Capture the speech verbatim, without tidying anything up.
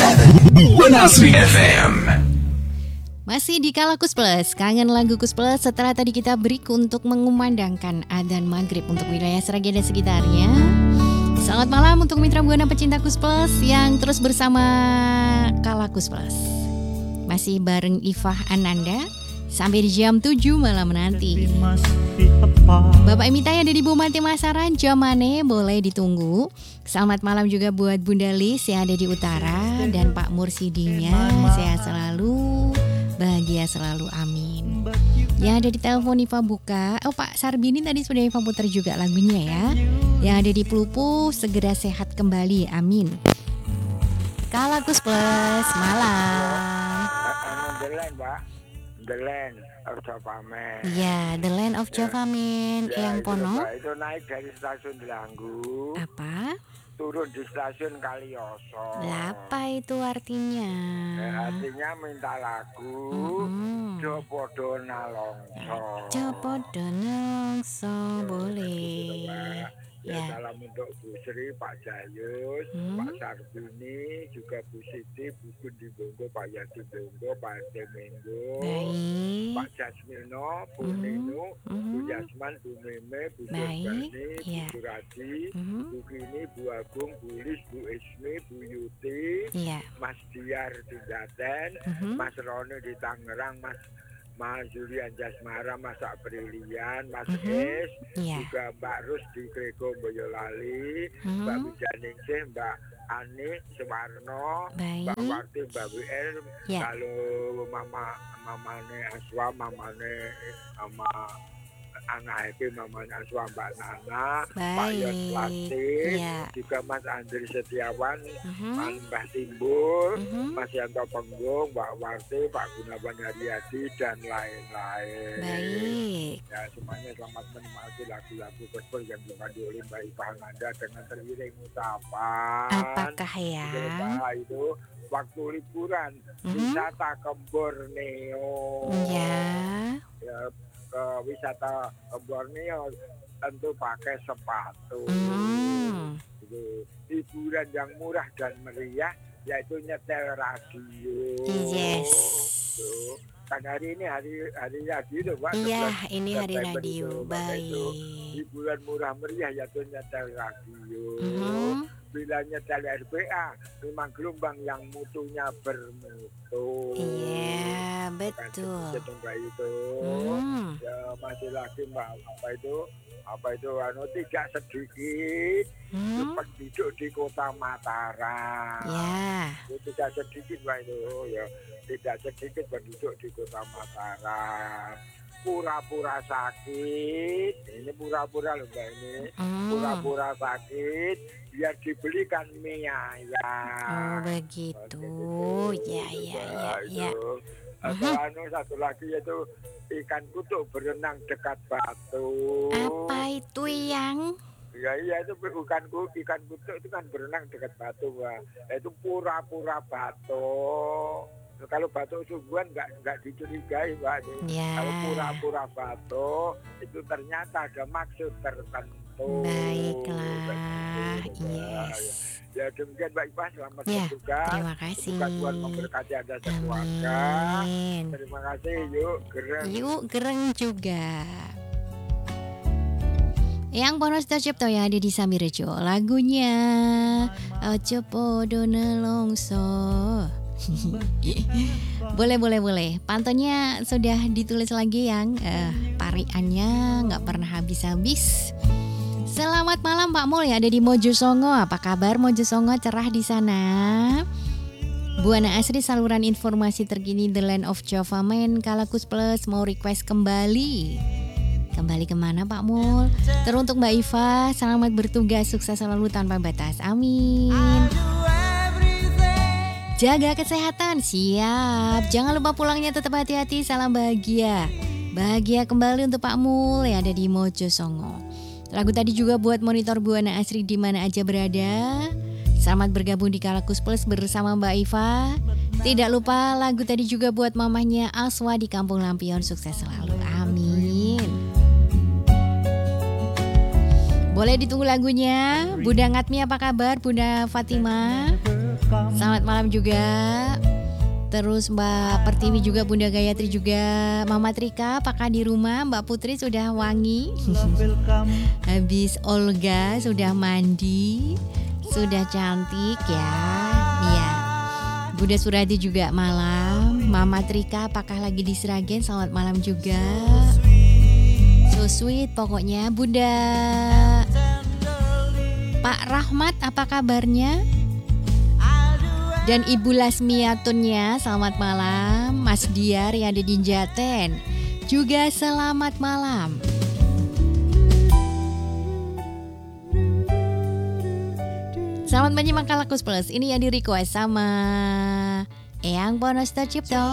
Buana Asri F M. Masih di Kala Kus Plus, kangen lagu Kus Plus setelah tadi kita break untuk mengumandangkan adzan maghrib untuk wilayah Sragen dan sekitarnya. Selamat malam untuk mitra Buana pecinta Kus Plus yang terus bersama Kala Kus Plus. Masih bareng Ifah Ananda sampai di jam tujuh malam nanti. Bapak Emita yang ada di Bumati Masaran, Jamane boleh ditunggu. Selamat malam juga buat Bunda Lis yang ada di utara dan Pak Mursidinya. Sehat selalu, bahagia selalu, amin. Yang ada di telepon Iva buka. Oh, Pak Sarbini tadi sudah Iva putar juga lagunya ya. Yang ada di Pelupu segera sehat kembali, amin. Kala Kus Plus malam. Delan, Pak. The Land of Java Man. Iya, The Land of Java Man. Ya, Yang itu, Pono. Pak, itu naik dari stasiun Delanggu. Apa? Turun di stasiun Kaliyoso. Apa itu artinya? Eh, artinya minta lagu. Mm-hmm. Jopodo Nalongso. Jopodo Nalongso boleh. Ya, Ya. salam untuk Bu Sri, Pak Jayus, Hmm. Pak Sarbini, juga Bu Siti, Bu Gundi Bonggo, Pak Yadi Bonggo, Pak Arte Menggo, Baik. Pak Jasmino, Bu Mhm. Ninu, Bu Mhm. Yasman, Bu Meme, Bu Baik, Jordani, iya. Bu Suradi, Mhm. Bu Kini, Bu Agung, Bu Lis, Bu Ismi, Bu Yuti, Iya. Mas Diar di Jaten, Mhm. Mas Roni di Tangerang, Mas Mas Julian Jasmara, Mas Aprilian, Mas Mhm. Es, Iya. juga Mbak Rus di Grego Boyolali, Mhm. Mbak Wijaningsih, Mbak Ani Suwarno, Baik. Mbak Warti, Mbak W R, Ya. kalau Mama Mamane Aswa, Mamane Mama anak Happy, Mamane Aswa, Mbak Nana, Pak Yos Baik. Plastik, Iya. juga Mas Andri Setiawan, Mhm. Mas Mbah Timbul, Mhm. Mas Yanto Penggung, Mbak Warti, Pak Gunawan Haryadi, dan lain-lain. Baik. Ya, semuanya selamat menikmati lagu-lagu gospel yang dipandu oleh Mbak Iva Ananda dengan teriring ucapan. Apakah ya? Itu, Mbak, itu waktu liburan Mhm. wisata ke Borneo. Ya. Ya, ke wisata ke Borneo tentu pakai sepatu. Hmm. Itu hiburan yang murah dan meriah yaitu nyetel radio. Yes. Tuh. Kan hari ini hari hari radio tuh, Pak. Iya, sebelas ini hari September radio. itu, Maka itu Baik. hiburan murah meriah yaitu nyetel radio. Mhm. Bila nyetel R P A memang gelombang yang mutunya bermutu. Iya, Kan betul. seperti Mbak itu. Mhm. Ya masih lagi Mbak, apa itu? Apa itu anu tidak sedikit Mhm. penduduk di kota Mataram. Ya. Itu tidak sedikit Mbak itu, ya tidak sedikit penduduk di kota Mataram. Pura-pura sakit, ini pura-pura loh Mbak ini, Hmm. pura-pura sakit biar dibelikan mie ayam. Oh, begitu. Ya, ya, ya, ya. Itu. Atau anu satu lagi yaitu ikan kutuk berenang dekat batu. Apa itu yang? Ya iya itu bukan ku- ikan kutuk itu kan berenang dekat batu, Mbak. Itu pura-pura batu. Kalau batu sungguhan nggak nggak dicurigai, Mbak. Ya. Kalau pura-pura batu itu ternyata ada maksud tertentu. Baiklah. Begitu, Mbak. Yes. Ya demikian Mbak Ipa, selamat Ya, bertugas. terima kasih. Semoga Tuhan memberkati Anda sekeluarga. Amin. Terima kasih, yuk gereng. Yuk, gereng juga. Yang Ponos Cipto yang ada di Samirejo, lagunya Ojo Podo Nelongso. Boleh, boleh, boleh. Pantonnya sudah ditulis lagi yang eh, pariannya nggak pernah habis-habis. Selamat malam Pak Mul yang ada di Mojo Songo. Apa kabar Mojo Songo, cerah di sana? Buana Asri, saluran informasi terkini The Land of Java Man. Kala Kus Plus mau request kembali. Kembali kemana Pak Mul? Teruntuk Mbak Iva, selamat bertugas, sukses selalu tanpa batas. Amin. Jaga kesehatan, siap. Jangan lupa pulangnya tetap hati-hati, salam bahagia. Bahagia kembali untuk Pak Mul yang ada di Mojo Songo. Lagu tadi juga buat monitor Buana Asri di mana aja berada. Selamat bergabung di Kala Kus Plus bersama Mbak Iva. Tidak lupa lagu tadi juga buat mamahnya Aswa di Kampung Lampion, sukses selalu. Amin. Boleh ditunggu lagunya. Bunda Ngatmi apa kabar? Bunda Fatima. Selamat malam juga. Terus Mbak Pertiwi juga, Bunda Gayatri juga, Mama Trika, apakah di rumah? Mbak Putri sudah wangi. Habis Olga sudah mandi, sudah cantik ya. Iya. Bunda Suradi juga malam. Mama Trika apakah lagi di Sragen? Selamat malam juga. So sweet pokoknya. Bunda Pak Rahmat apa kabarnya? Dan Ibu Lasmiatunnya selamat malam. Mas Diar yang ada di Jaten juga selamat malam. Selamat menyimak Kalakus Plus. Ini yang di request sama Eyang Bonos Tercipto.